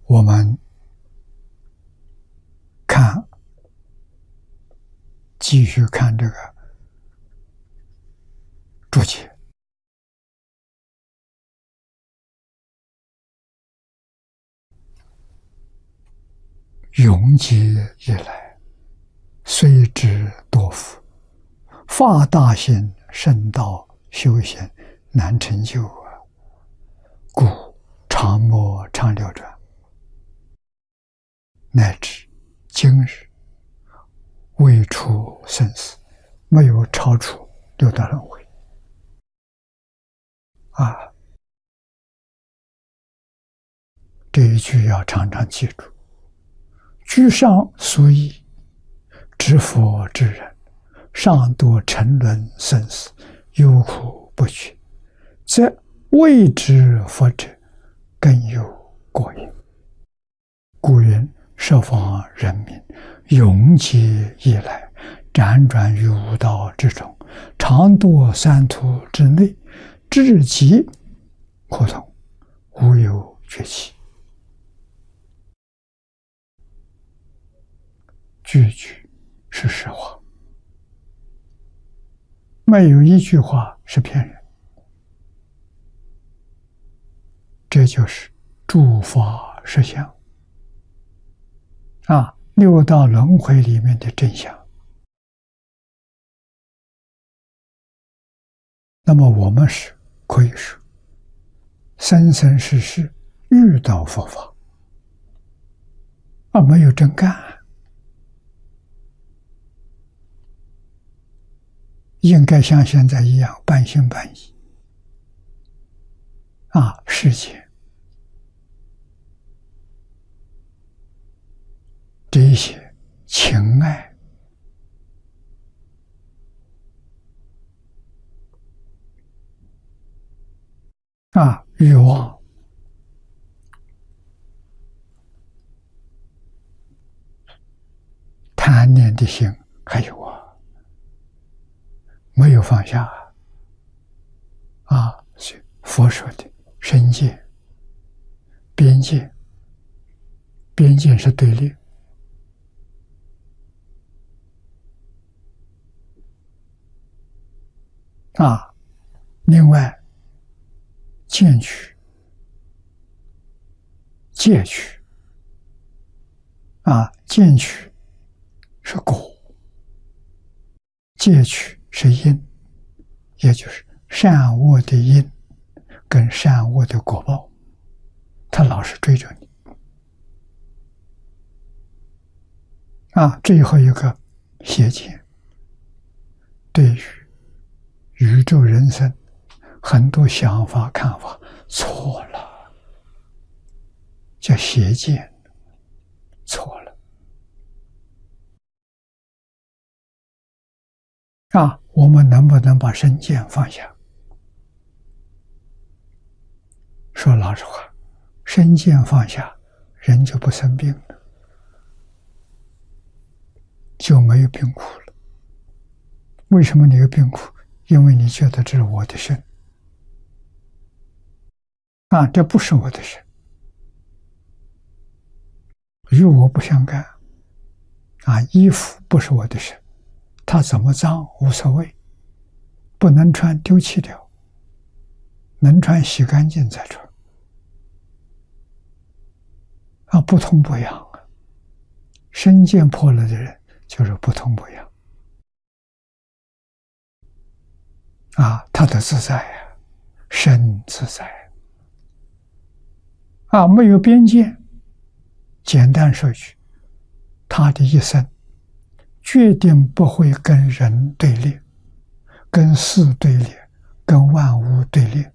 我们继续看这个注解。永劫以来，虽知多福，发大心圣道修行难成就啊！故常摸常流转，乃至今日未出生死，没有超出六道轮回啊！这一句要常常记住。居上所以知佛之人，尚多沉沦生死，忧苦不绝，则未知佛者，更有过也。故云：十方人民，永劫以来，辗转于五道之中，常堕三途之内，至极苦痛，无有绝期。句句是实话，没有一句话是骗人。这就是诸法实相啊，六道轮回里面的真相。那么我们是可以说，生生世世遇到佛法，而没有真干。应该像现在一样半信半疑啊！世界这一些情爱啊，欲望贪念的心还有啊，没有放下啊！是佛说的身界、边界，边界是对立啊。另外，见取、戒取啊，见取是果，戒取是因，也就是善恶的因跟善恶的果报，他老是追着你啊。最后一个邪见，对于宇宙人生很多想法看法错了，叫邪见，错了啊！我们能不能把身见放下？说老实话，身见放下，人就不生病了，就没有病苦了。为什么你有病苦？因为你觉得这是我的身啊，这不是我的身，与我不相干啊。衣服不是我的身，它怎么脏无所谓，不能穿丢弃掉，能穿洗干净再穿啊，不痛不痒啊。身见破了的人就是不痛不痒啊，他的自在啊，身自在啊，没有边界。简单说句，他的一生决定不会跟人对立，跟事对立，跟万物对立，